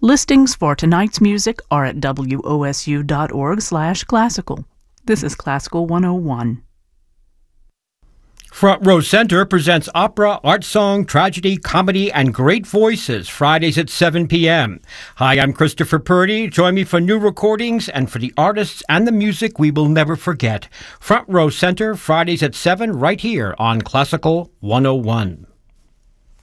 Listings for tonight's music are at wosu.org/classical. This is Classical 101. Front Row Center presents opera, art song, tragedy, comedy, and great voices Fridays at 7 p.m. Hi, I'm Christopher Purdy. Join me for new recordings and for the artists and the music we will never forget. Front Row Center, Fridays at 7, right here on Classical 101.